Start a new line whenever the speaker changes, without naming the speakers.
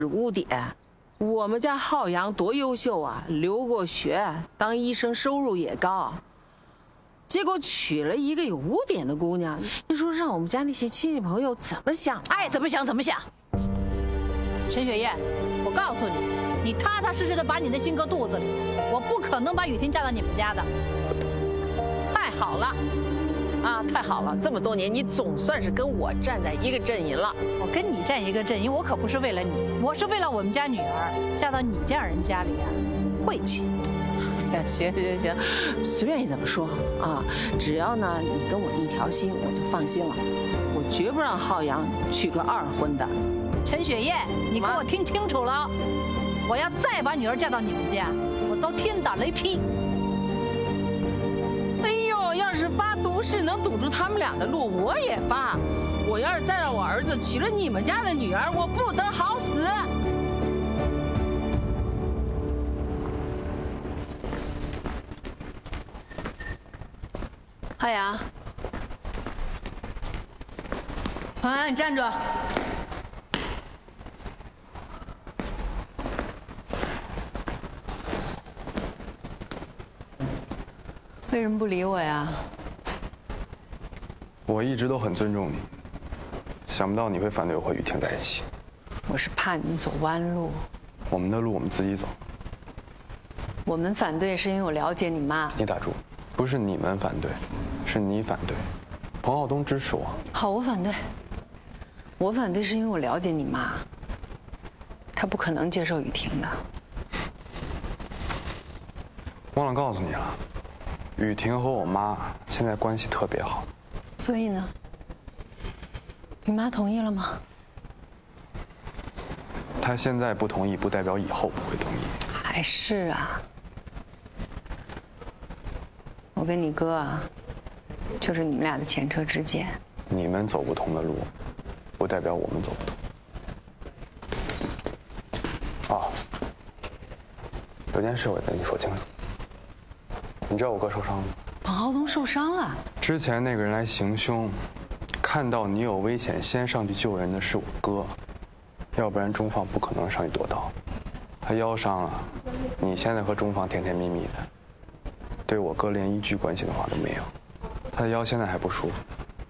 污点。我们家浩洋多优秀啊，留过学，当医生收入也高。结果娶了一个有污点的姑娘，你说让我们家那些亲戚朋友怎么想？
爱怎么想怎么想。陈雪燕，我告诉你，你踏踏实实的把你的心搁肚子里，我不可能把雨婷嫁到你们家的。
太好了，啊，太好了！这么多年，你总算是跟我站在一个阵营了。
我跟你站一个阵营，我可不是为了你，我是为了我们家女儿嫁到你这样人家里啊，晦气。
行，随便你怎么说啊，只要呢你跟我一条心，我就放心了。我绝不让浩洋娶个二婚的。
陈雪燕，你给我听清楚了，我要再把女儿嫁到你们家，我遭天打雷劈。
哎呦，要是发毒誓能堵住他们俩的路，我也发。我要是再让我儿子娶了你们家的女儿，我不得好死。
浩洋，彭安，你站住！为什么不理我呀？
我一直都很尊重你，想不到你会反对我和雨婷在一起。
我是怕你走弯路。
我们的路我们自己走。
我们反对是因为我了解你妈。
你打住，不是你们反对，是你反对。彭浩东支持我。
好，我反对。我反对是因为我了解你妈，她不可能接受雨婷的。
忘了告诉你了，雨婷和我妈现在关系特别好。
所以呢？你妈同意了吗？
她现在不同意，不代表以后不会同意。
还是啊。我跟你哥啊，就是你们俩的前车之鉴。
你们走不同的路，不代表我们走不同。啊，有件事我得跟你说清楚。你知道我哥受伤了吗？
彭浩东受伤了。
之前那个人来行凶，看到你有危险，先上去救人的是我哥，要不然钟放不可能上去夺刀。他腰伤了，你现在和钟放甜甜蜜蜜的，对我哥连一句关心的话都没有。他的腰现在还不舒服，